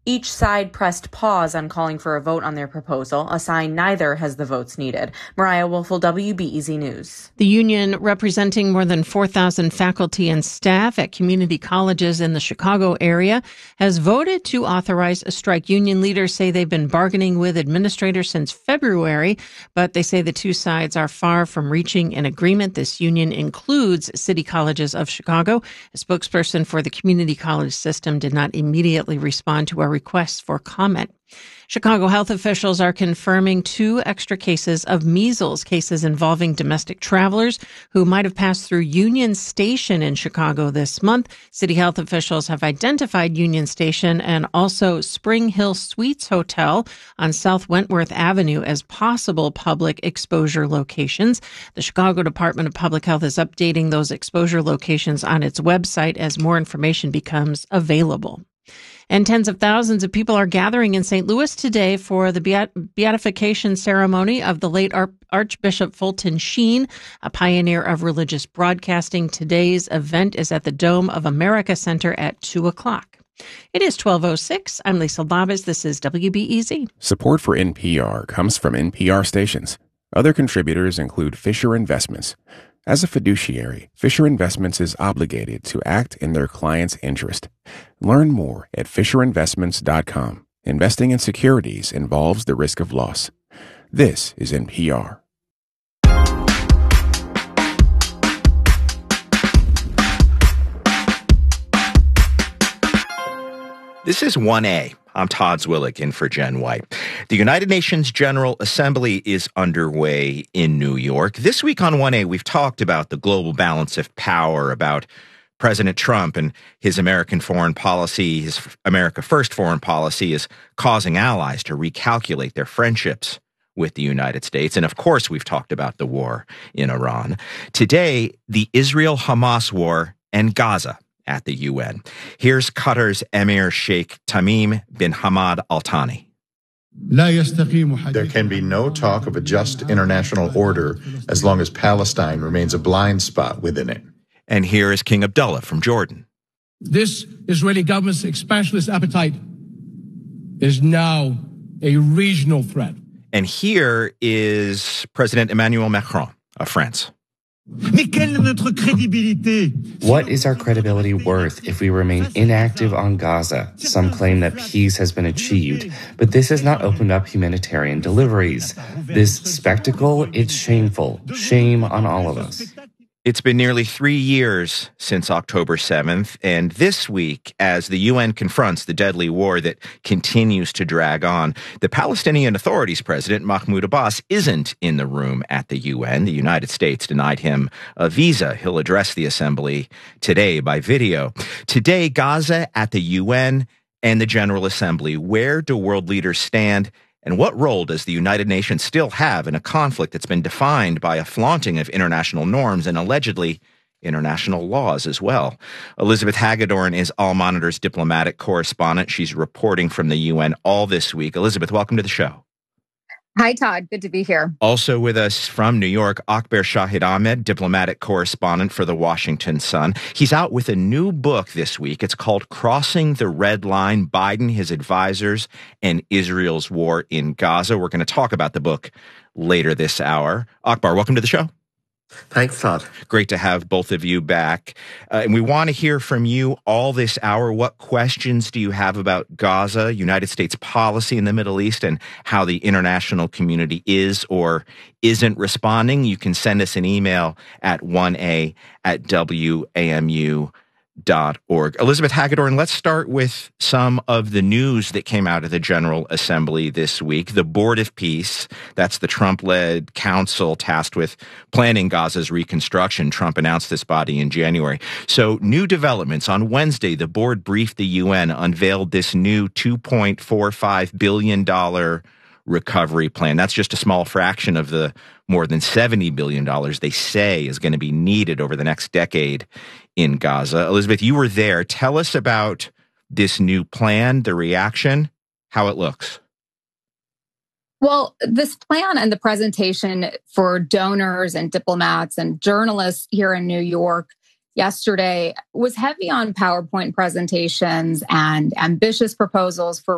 Each side pressed pause on calling for a vote on their proposal, a sign neither has the votes needed. Mariah Woelfel, WBEZ News. The union, representing more than 4,000 faculty and staff at community colleges in the Chicago area, has voted to authorize a strike. Union leaders say they've been bargaining with administrators since February, but they say the two sides are far from reaching an agreement. This union includes City Colleges of Chicago. A spokesperson for the community college system did not immediately respond to our requests for comment. Chicago health officials are confirming 2 extra cases of measles, cases involving domestic travelers who might have passed through Union Station in Chicago this month. City health officials have identified Union Station and also Spring Hill Suites Hotel on South Wentworth Avenue as possible public exposure locations. The Chicago Department of Public Health is updating those exposure locations on its website as more information becomes available. And tens of thousands of people are gathering in St. Louis today for the beatification ceremony of the late Archbishop Fulton Sheen, a pioneer of religious broadcasting. Today's event is at the Dome of America Center at 2 o'clock. It is 12:06. I'm Lisa Labas. This is WBEZ. Support for NPR comes from NPR stations. Other contributors include Fisher Investments. As a fiduciary, Fisher Investments is obligated to act in their client's interest. Learn more at FisherInvestments.com. Investing in securities involves the risk of loss. This is NPR. This is 1A. I'm Todd Zwillig in for Jen White. The United Nations General Assembly is underway in New York. This week on 1A, we've talked about the global balance of power, about President Trump and his American foreign policy, his America First foreign policy is causing allies to recalculate their friendships with the United States. And of course, we've talked about the war in Iran. Today, the Israel-Hamas war and Gaza at the UN. Here's Qatar's Emir Sheikh Tamim bin Hamad Al Thani. There can be no talk of a just international order as long as Palestine remains a blind spot within it. And here is King Abdullah from Jordan. This Israeli government's expansionist appetite is now a regional threat. And here is President Emmanuel Macron of France. What is our credibility worth if we remain inactive on Gaza? Some claim that peace has been achieved, but this has not opened up humanitarian deliveries. This spectacle, it's shameful. Shame on all of us. It's been nearly 3 years since October 7th, and this week, as the UN confronts the deadly war that continues to drag on, the Palestinian Authority's president, Mahmoud Abbas, isn't in the room at the UN. The United States denied him a visa. He'll address the assembly today by video. Today, Gaza at the UN and the General Assembly. Where do world leaders stand? And what role does the United Nations still have in a conflict that's been defined by a flaunting of international norms and allegedly international laws as well? Elizabeth Hagedorn is All Monitor's diplomatic correspondent. She's reporting from the UN all this week. Elizabeth, welcome to the show. Hi, Todd. Good to be here. Also with us from New York, Akber Shahid Ahmed, diplomatic correspondent for the Washington Sun. He's out with a new book this week. It's called Crossing the Red Line, Biden, His Advisors, and Israel's War in Gaza. We're going to talk about the book later this hour. Akbar, welcome to the show. Thanks, Todd. Great to have both of you back. And we want to hear from you all this hour. What questions do you have about Gaza, United States policy in the Middle East, and how the international community is or isn't responding? You can send us an email at 1a@wamu.org. Elizabeth Hagedorn, let's start with some of the news that came out of the General Assembly this week. The Board of Peace, that's the Trump-led council tasked with planning Gaza's reconstruction. Trump announced this body in January. So new developments. On Wednesday, the board briefed the UN, unveiled this new $2.45 billion recovery plan. That's just a small fraction of the more than $70 billion they say is going to be needed over the next decade in Gaza. Elizabeth, you were there. Tell us about this new plan, the reaction, how it looks. Well, this plan and the presentation for donors and diplomats and journalists here in New York yesterday was heavy on PowerPoint presentations and ambitious proposals for